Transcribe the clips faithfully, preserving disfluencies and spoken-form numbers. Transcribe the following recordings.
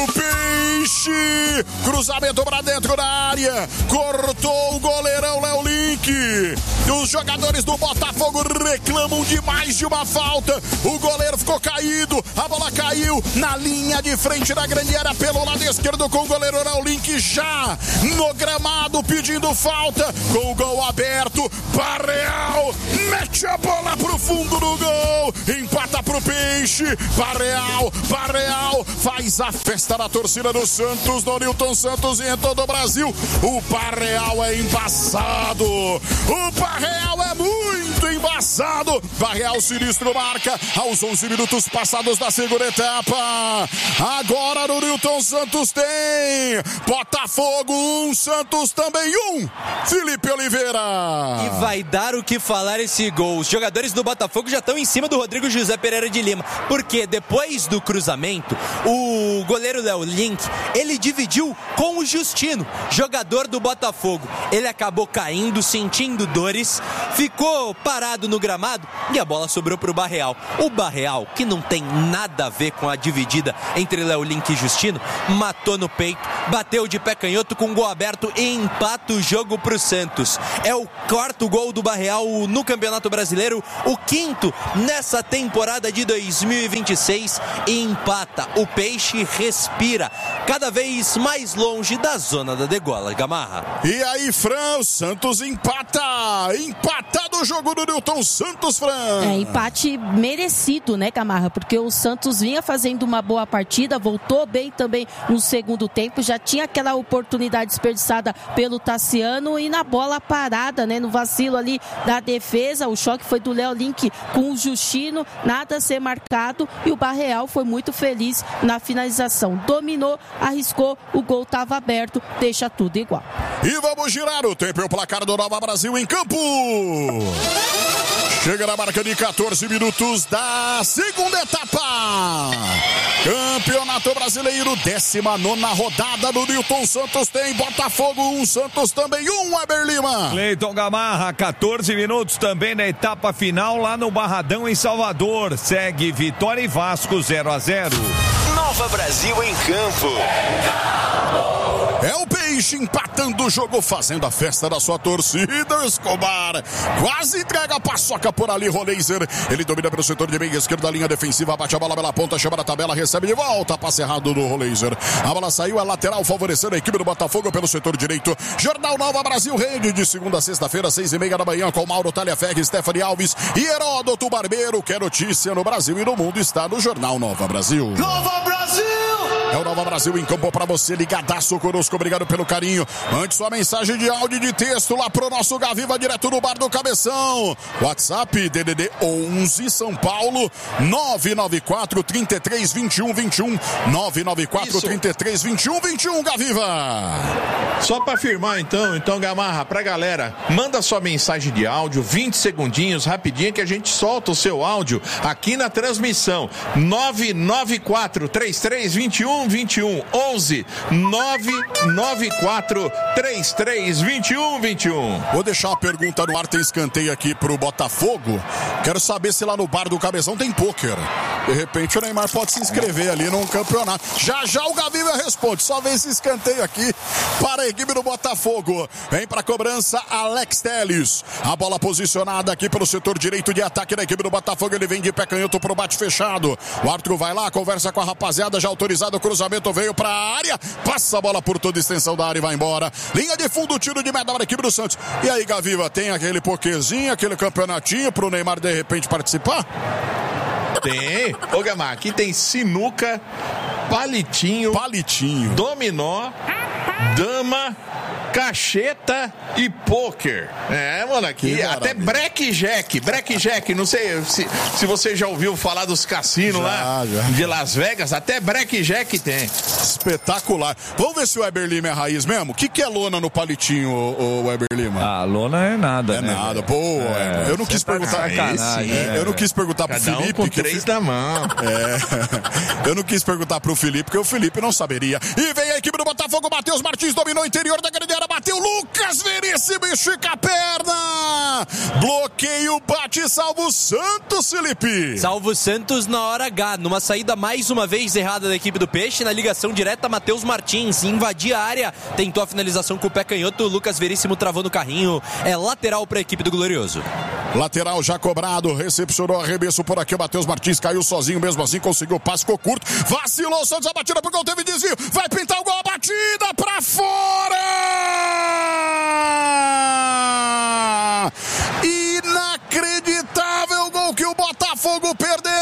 Peixe, cruzamento pra dentro da área, cortou o goleirão Léo Link. Os jogadores do Botafogo reclamam de mais de uma falta. O goleiro ficou caído, a bola caiu na linha de frente da grande área pelo lado esquerdo com o goleiro Léo Link já no gramado pedindo falta. Com o gol aberto, Barreal mete a bola pro fundo do gol, empata pro Peixe. Barreal, Barreal faz a festa da torcida do Santos, do Nilton Santos e em todo o Brasil. O Barreal é embaçado, o Barreal é muito embaçado. Barreal sinistro marca aos onze minutos passados da segunda etapa. Agora no Nilton Santos tem Botafogo um, Santos também um. Felipe Oliveira. E vai dar o que falar esse gol. Os jogadores do Botafogo já estão em cima do Rodrigo José Pereira de Lima, porque depois do cruzamento, o goleiro Léo Link, ele dividiu com o Justino, jogador do Botafogo. Ele acabou caindo, sentindo dores, ficou parado no gramado e a bola sobrou pro Barreal. O Barreal, que não tem nada a ver com a dividida entre Léo Link e Justino, matou no peito, bateu de pé canhoto com gol aberto e empata o jogo pro Santos. É o quarto gol do Barreal no Campeonato Brasileiro, o quinto nessa temporada de dois mil e vinte e seis, e empata. O Peixe respira cada vez mais longe da zona da degola, Gamarra. E aí, Fran, o Santos empata, empatado o jogo do Nilton Santos, Fran. É, empate merecido, né, Gamarra, porque o Santos vinha fazendo uma boa partida, voltou bem também no segundo tempo, já tinha aquela oportunidade desperdiçada pelo Tassiano e na bola parada, né, no vacilo ali da defesa, o choque foi do Léo Link com o Justino, nada a ser marcado e o Barreal foi muito feliz na finalização, dominou, arriscou, o gol estava aberto, deixa tudo igual. E vamos girar o tempo e o placar do Nova Brasil em campo. Chega na marca de catorze minutos da segunda etapa. Campeonato Brasileiro, décima nona rodada do Nilton Santos tem Botafogo um, Santos também um, Weber Lima. Cleiton Gamarra, catorze minutos também na etapa final lá no Barradão em Salvador. Segue Vitória e Vasco zero a zero. Nova Brasil em campo. É o Peixe empatando o jogo, fazendo a festa da sua torcida. Escobar quase entrega a paçoca por ali, Roleiser. Ele domina pelo setor de meia esquerda, linha defensiva, bate a bola pela ponta, chama na tabela, recebe de volta, passe errado do Roleiser. A bola saiu, é lateral, favorecendo a equipe do Botafogo pelo setor direito. Jornal Nova Brasil rende de segunda a sexta-feira, seis e meia da manhã, com Mauro Talhaferri, Stephanie Alves e Heródoto Barbeiro. Que é notícia no Brasil e no mundo está no Jornal Nova Brasil. Nova Brasil! É o Nova Brasil em campo para você, ligadaço conosco, obrigado pelo carinho. Mande sua mensagem de áudio e de texto lá pro nosso Gaviva, direto do Bar do Cabeção. WhatsApp, D D D onze, São Paulo, nove nove quatro, três três, dois um dois um, nove nove quatro, três três, dois um dois um, Gaviva. Só para afirmar então, então Gamarra, pra galera, manda sua mensagem de áudio, vinte segundinhos, rapidinho, que a gente solta o seu áudio aqui na transmissão. nove nove quatro, três três, dois um dois um, onze nove nove quatro, três três, dois um dois um. Vou deixar uma pergunta no ar, tem escanteio aqui pro Botafogo. Quero saber se lá no Bar do Cabeção tem pôquer. De repente o Neymar pode se inscrever ali num campeonato. Já já o Gaviva responde, só vê esse escanteio aqui para a equipe do Botafogo. Vem para a cobrança Alex Telles. A bola posicionada aqui pelo setor direito de ataque da equipe do Botafogo. Ele vem de pé canhoto pro bate fechado. O árbitro vai lá, conversa com a rapaziada, já autorizado o cruzamento, veio para a área, passa a bola por toda a extensão da área e vai embora. Linha de fundo, tiro de meta da equipe do Santos. E aí, Gaviva, tem aquele pokézinho, aquele campeonatinho pro Neymar de repente participar? Tem. Ô, Gamar, aqui tem sinuca, palitinho, palitinho, dominó, dama, cacheta e pôquer. É, mano, aqui até blackjack, blackjack, não sei se, se você já ouviu falar dos cassinos já, lá já. de Las Vegas, até blackjack tem. Espetacular. Vamos ver se o Weber Lima é raiz mesmo. O que, que é lona no palitinho, o, o Weber Lima? Ah, lona é nada, é né? É nada, pô. É, eu não quis tá perguntar. Sacanagem, é, eu não quis perguntar pro Cada Felipe. Um com três na mão. É, eu não quis perguntar pro Felipe, porque o Felipe não saberia. E vem a equipe do Botafogo, Matheus Martins dominou o interior da grande área, bateu Lucas Veríssimo, estica a perna. Bloqueio, bate, salva o Santos, Felipe. Salva o Santos na hora H, numa saída mais uma vez errada da equipe do Peixe, na ligação direta direta, Matheus Martins invadia a área, tentou a finalização com o pé canhoto, Lucas Veríssimo travou no carrinho, é lateral para a equipe do Glorioso. Lateral já cobrado, recepcionou arremesso por aqui, o Matheus Martins caiu sozinho, mesmo assim conseguiu o passe, ficou curto, vacilou, Santos, a batida pro gol, teve desvio, vai pintar o gol, a batida pra fora! Inacreditável gol que o Botafogo perdeu!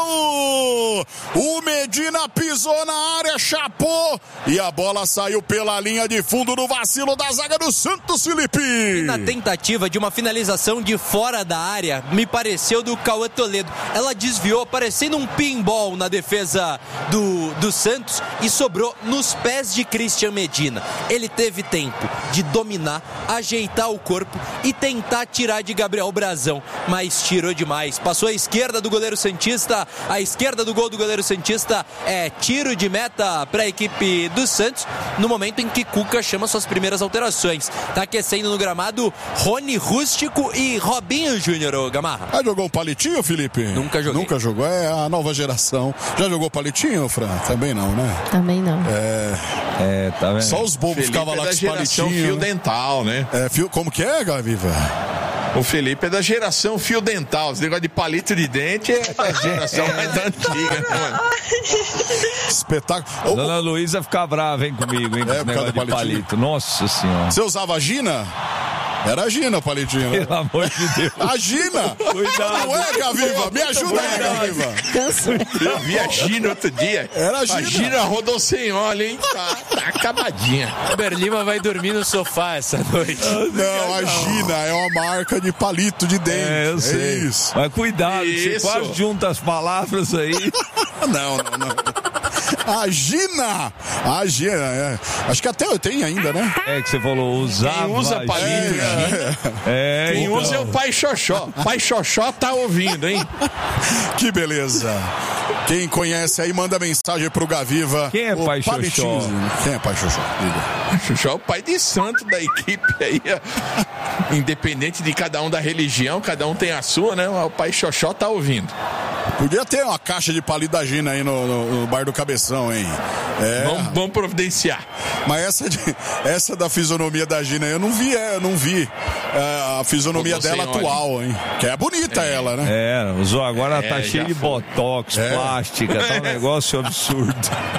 O Medina pisou na área, chapou e a bola saiu pela linha de fundo no vacilo da zaga do Santos, Felipe. E na tentativa de uma finalização de fora da área, me pareceu do Cauã Toledo. Ela desviou, parecendo um pinball na defesa do, do Santos e sobrou nos pés de Christian Medina. Ele teve tempo de dominar, ajeitar o corpo e tentar tirar de Gabriel Brazão, mas tirou demais. Passou à esquerda do goleiro santista, à esquerda do gol do goleiro santista é tiro de meta para a equipe do Santos, no momento em que Cuca chama suas primeiras alterações. Tá aquecendo no gramado Rony Rústico e Robinho Júnior, ô Gamarra. Já jogou um palitinho, Felipe? Nunca joguei. Nunca jogou, é a nova geração. Já jogou palitinho, Fran? Também não, né? Também não. É, é tá vendo? Só os bobos ficavam lá com os palitinhos. Fio dental, né? É, fio, como que é, Gaviva? O Felipe é da geração fio dental. Esse negócio de palito de dente é da geração mais antiga, né, mano? Espetáculo. Dona Luísa fica brava, hein, comigo, hein? É, Esse negócio de palito. Nossa Senhora. Você usava a Gina? Era a Gina o palitinho, né? Pelo amor de Deus. A Gina! Cuidado. Não é, Gaviva? Me ajuda aí, Gaviva. Eu vi a Gina outro dia. Era a Gina. A Gina rodou sem óleo, hein? Tá, tá acabadinha. O Berlima vai dormir no sofá essa noite. Não, a Gina é uma marca de palito de dente. É, eu sei. É isso. Mas cuidado, Isso. você quase junta as palavras aí. Não, não, não. A Gina! A Gina, é. Acho que até eu tenho ainda, né? É que você falou, usava. Quem usa palito, É, Quem então. usa é o Pai Xoxó. Pai Xoxó tá ouvindo, hein? Que beleza. Quem conhece aí, manda mensagem pro Gaviva. Quem é o Pai palitinho. Xoxó? Quem é Pai Xoxó? Diga. Xoxó é o pai de santo da equipe aí. Ó. Independente de cada um da religião, cada um tem a sua, né? O Pai Xoxó tá ouvindo. Podia ter uma caixa de palito da Gina aí no, no, no bar do Cabeção, hein? É. Vamos, vamos providenciar. Mas essa, de, essa da fisionomia da Gina, eu não vi, eu não vi é, a fisionomia Rodou dela sem atual, hein? Que é bonita É. ela, né? É, usou agora, ela É, tá já cheia de foi. botox, É. plástica, tá um negócio absurdo.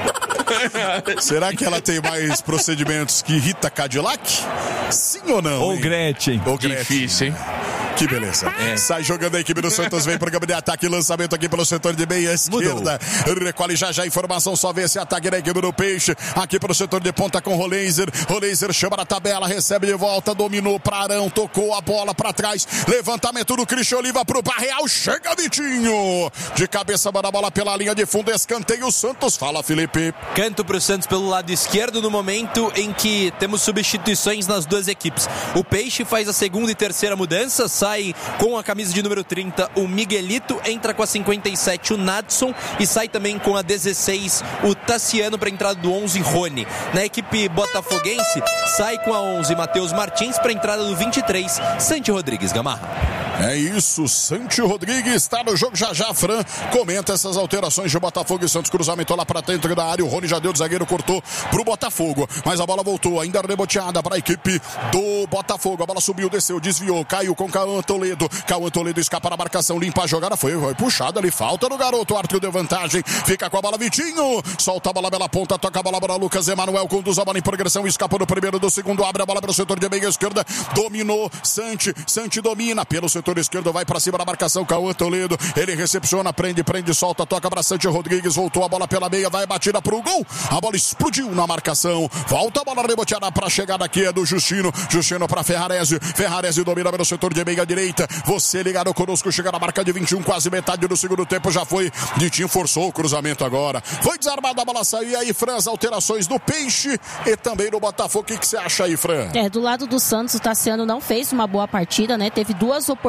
Será que ela tem mais procedimentos que Rita Cadillac? Sim ou não? Ou hein? Gretchen. Ou Gretchen. Difícil, hein? Que beleza. É. Sai jogando a equipe do Santos, vem pro campo de ataque, lançamento aqui pelo setor de meia esquerda. Recolhe já já a informação, só vê esse ataque da equipe do Peixe. Aqui pelo setor de ponta com Roleiser. Roleiser chama na tabela, recebe de volta, dominou pra Arão, tocou a bola pra trás. Levantamento do Cristian Oliva pro Barreal, chega Vitinho. De cabeça, manda a bola pela linha de fundo, escanteio o Santos. Fala, Felipe. Canto pro Santos pelo lado esquerdo no momento em que temos substituições nas duas equipes. O Peixe faz a segunda e terceira mudança, sai com a camisa de número trinta o Miguelito, entra com a cinquenta e sete o Nadson e sai também com a dezesseis o Tassiano para entrada do onze Rony. Na equipe botafoguense sai com a onze Matheus Martins para entrada do vinte e três Santi Rodrigues. Gamarra. É isso, Santi Rodrigues está no jogo. Já já, Fran comenta essas alterações de Botafogo e Santos. Cruzamento lá para dentro da área, o Rony já deu de zagueiro, cortou pro Botafogo, mas a bola voltou, ainda reboteada para a equipe do Botafogo. A bola subiu, desceu, desviou, caiu com Cauã Toledo. Cauã Toledo escapa na marcação, limpa a jogada, foi, foi puxada ali, falta no garoto. O Arthur deu vantagem, fica com a bola Vitinho, solta a bola pela ponta, toca a bola para Lucas Emanuel, conduz a bola em progressão, escapa do primeiro, do segundo, abre a bola para o setor de meia esquerda, dominou Santi, Santi domina pelo setor esquerdo, vai para cima da marcação, Cauã Toledo, ele recepciona, prende, prende, solta, toca para Santi Rodrigues, voltou a bola pela meia, vai batida pro gol, a bola explodiu na marcação, volta a bola reboteada para a chegada aqui é do Justino, Justino para Ferrarese, Ferrarese domina pelo setor de meia direita, você ligado conosco, chega na marca de vinte e um, quase metade do segundo tempo, já foi, Ditinho forçou o cruzamento agora, foi desarmada, a bola saiu, e aí, Fran, as alterações do Peixe e também do Botafogo, o que você acha aí, Fran? É, do lado do Santos, o Tassiano não fez uma boa partida, né? Teve duas oportunidades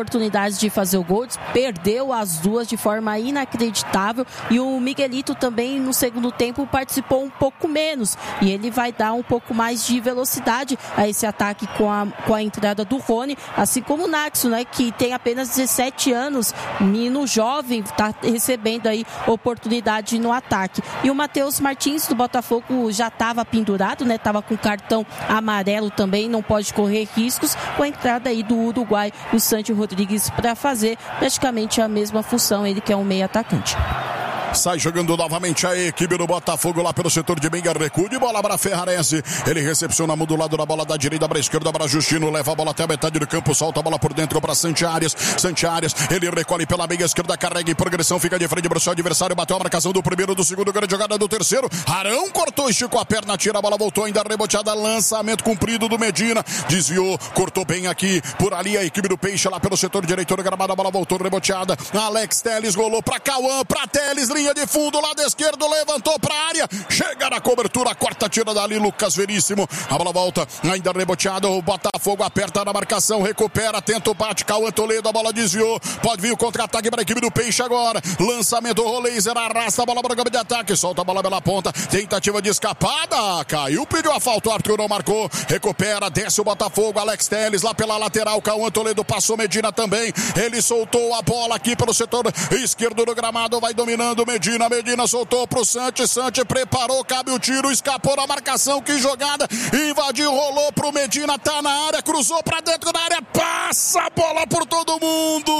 oportunidades de fazer o gol, perdeu as duas de forma inacreditável, e o Miguelito também no segundo tempo participou um pouco menos, e ele vai dar um pouco mais de velocidade a esse ataque com a, com a entrada do Rony, assim como o Naxo, né, que tem apenas dezessete anos, menino jovem, está recebendo aí oportunidade no ataque. E o Matheus Martins do Botafogo já estava pendurado, né, estava com cartão amarelo também, não pode correr riscos, com a entrada aí do Uruguai, o Santi Rodrigues, para fazer praticamente a mesma função, ele que é um meio atacante. Sai jogando novamente a equipe do Botafogo lá pelo setor de Benga, recuo de bola para Ferrarese, ele recepciona do lado da bola da direita para a esquerda para Justino, leva a bola até a metade do campo, solta a bola por dentro para Santi Arias, Santi Arias, ele recolhe pela meia esquerda, carrega em progressão, fica de frente para o seu adversário, bateu a marcação do primeiro, do segundo, grande jogada do terceiro, Arão cortou, esticou a perna, tira a bola, voltou ainda reboteada, lançamento cumprido do Medina, desviou, cortou bem aqui, por ali a equipe do Peixe lá pelo setor direito do gramado, a bola voltou reboteada, Alex Telles golou para Cauã, para Telles, linha de fundo, lado esquerdo, levantou para a área, chega na cobertura, corta, tira dali Lucas Veríssimo, a bola volta, ainda reboteada, o Botafogo aperta na marcação, recupera, tenta o bate, Cauã Toledo, a bola desviou, pode vir o contra-ataque para a equipe do Peixe agora, lançamento, o Laser arrasta a bola para o campo de ataque, solta a bola pela ponta, tentativa de escapada, caiu, pediu a falta, o árbitro não marcou, recupera, desce o Botafogo, Alex Telles lá pela lateral, Cauã Toledo passou, Medina também, ele soltou a bola aqui pelo setor esquerdo do gramado, vai dominando Medina, Medina soltou pro Santi, Santi preparou, cabe o tiro, escapou da marcação, que jogada, invadiu, rolou pro Medina, tá na área, cruzou pra dentro da área, passa a bola por todo mundo,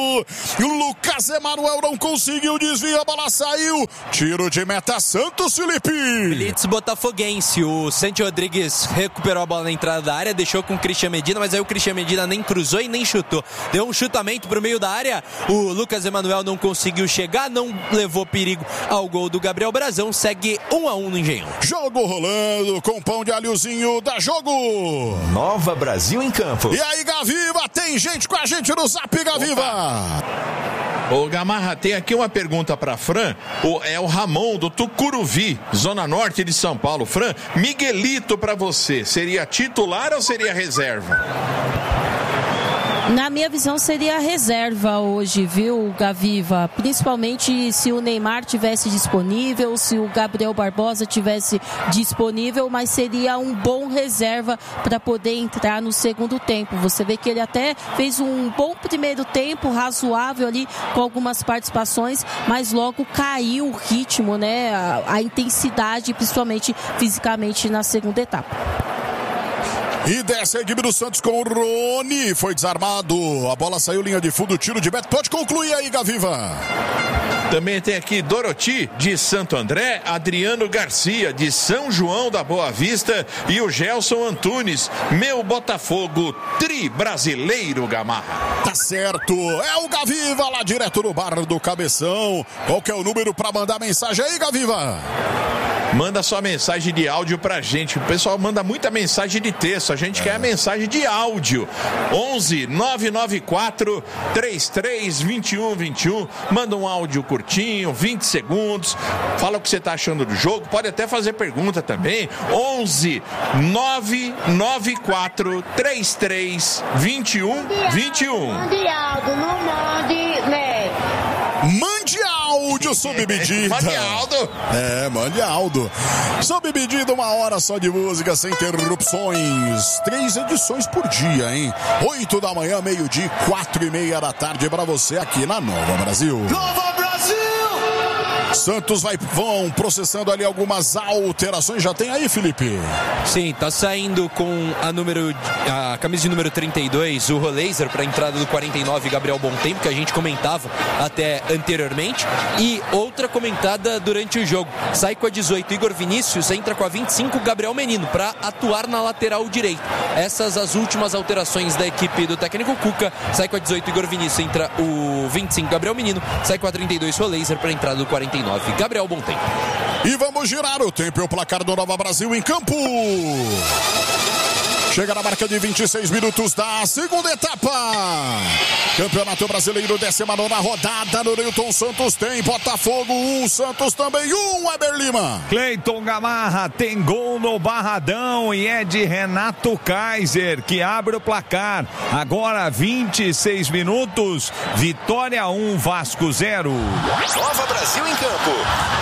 Lucas Emanuel não conseguiu, desvio, a bola saiu, tiro de meta Santos, Felipe. Blitz botafoguense, o Santi Rodrigues recuperou a bola na entrada da área, deixou com o Christian Medina, mas aí o Christian Medina nem cruzou e nem chutou, deu um chutamento pro meio da área, o Lucas Emanuel não conseguiu chegar, não levou perigo ao gol do Gabriel Brazão, segue um a um no Engenhão. Jogo rolando com pão de alhozinho, da jogo. Nova Brasil em campo. E aí, Gaviva, tem gente com a gente no Zap, Gaviva. Ô Gamarra, tem aqui uma pergunta para Fran, o, é o Ramon do Tucuruvi, zona norte de São Paulo. Fran, Miguelito para você, seria titular ou seria reserva? Na minha visão seria a reserva hoje, viu, Gaviva? Principalmente se o Neymar tivesse disponível, se o Gabriel Barbosa tivesse disponível, mas seria um bom reserva para poder entrar no segundo tempo. Você vê que ele até fez um bom primeiro tempo, razoável ali, com algumas participações, mas logo caiu o ritmo, né? A, a intensidade, principalmente fisicamente na segunda etapa. E desce a equipe do Santos com o Rony, foi desarmado, a bola saiu linha de fundo, tiro de meta, pode concluir aí, Gaviva. Também tem aqui Doroti de Santo André, Adriano Garcia de São João da Boa Vista e o Gelson Antunes, meu Botafogo tri brasileiro, Gamarra. Tá certo, é o Gaviva lá direto no bar do Cabeção. Qual que é o número para mandar mensagem aí, Gaviva? Manda sua mensagem de áudio pra gente. O pessoal manda muita mensagem de texto. A gente é. quer a mensagem de áudio. onze nove nove quatro três três dois um dois um. Manda um áudio curtinho, vinte segundos. Fala o que você tá achando do jogo. Pode até fazer pergunta também. onze nove nove quatro três três dois um dois um. Mande áudio, não mande, né? Mande áudio sob medida. Mande áudio. É, mande áudio. Sob medida, uma hora só de música, sem interrupções. Três edições por dia, hein? Oito da manhã, meio-dia, quatro e meia da tarde pra você aqui na Nova Brasil. Nova Brasil! Santos vai, vão processando ali algumas alterações. Já tem aí, Felipe? Sim, tá saindo com a número a camisa de número trinta e dois, o Rolaser, para a entrada do quarenta e nove, Gabriel Bontempo, que a gente comentava até anteriormente. E outra comentada durante o jogo. Sai com a dezoito, Igor Vinícius, entra com a vinte e cinco, Gabriel Menino, para atuar na lateral direita. Essas as últimas alterações da equipe do técnico Cuca. Sai com a dezoito, Igor Vinícius, entra o vinte e cinco, Gabriel Menino. Sai com a trinta e dois, Rolaser, para a entrada do quarenta e nove, Gabriel Bontempo. E vamos girar o tempo e o placar do Nova Brasil em campo. Chega na marca de vinte e seis minutos da segunda etapa. Campeonato Brasileiro, décima nona rodada. No Newton Santos tem Botafogo um, Santos também um, Weber Lima. Cleiton Gamarra tem gol no Barradão e é de Renato Kaiser que abre o placar. Agora vinte e seis minutos, Vitória um, Vasco zero. Nova Brasil em campo.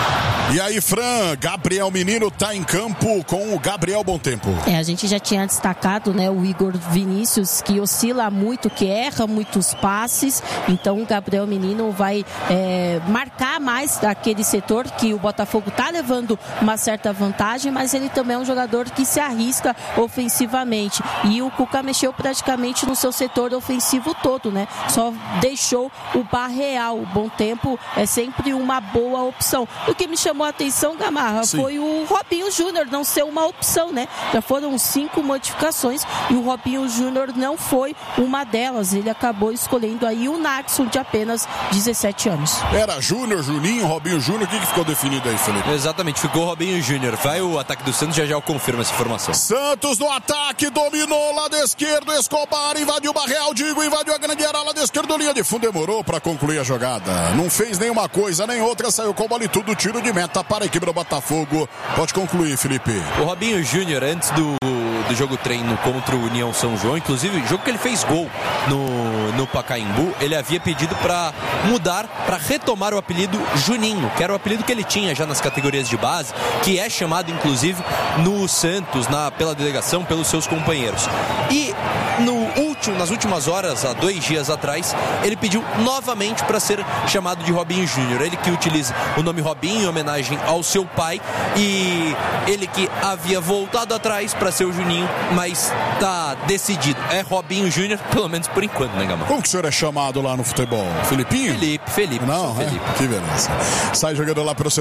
E aí, Fran, Gabriel Menino tá em campo com o Gabriel Bontempo. É, a gente já tinha destacado, né, o Igor Vinícius, que oscila muito, que erra muitos passes. Então o Gabriel Menino vai é, marcar mais daquele setor que o Botafogo tá levando uma certa vantagem, mas ele também é um jogador que se arrisca ofensivamente. E o Cuca mexeu praticamente no seu setor ofensivo todo, né? Só deixou o Barreal. O Bontempo é sempre uma boa opção. O que me chamou a atenção, Gamarra, Sim. foi o Robinho Júnior não ser uma opção, né? Já foram cinco modificações e o Robinho Júnior não foi uma delas. Ele acabou escolhendo aí o Naxon, de apenas dezessete anos. Era Júnior, Juninho, Robinho Júnior. O que, que ficou definido aí, Felipe? Exatamente, ficou Robinho Júnior. Vai o ataque do Santos, já já eu confirmo essa informação. Santos no ataque, dominou lado esquerdo, Escobar invadiu o Barreal, Digo invadiu a grande área, lado esquerdo, linha de fundo, demorou para concluir a jogada. Não fez nenhuma coisa, nem outra, saiu com a bola e tudo, tiro de meta para a equipe do Botafogo. Pode concluir, Felipe. O Robinho Júnior, antes do, do jogo treino contra o União São João, inclusive, jogo que ele fez gol no, no Pacaembu, ele havia pedido para mudar, para retomar o apelido Juninho, que era o apelido que ele tinha já nas categorias de base, que é chamado, inclusive, no Santos, na, pela delegação, pelos seus companheiros. E no último, nas últimas horas, há dois dias atrás, ele pediu novamente para ser chamado de Robinho Júnior. Ele que utiliza o nome Robinho em homenagem ao seu pai, e ele que havia voltado atrás para ser o Juninho, mas tá decidido. É Robinho Júnior, pelo menos por enquanto, né, Gamarra? Como que o senhor é chamado lá no futebol? Filipinho? Felipe, Felipe. Não, é? Felipe. Que beleza. Sai jogando lá pelo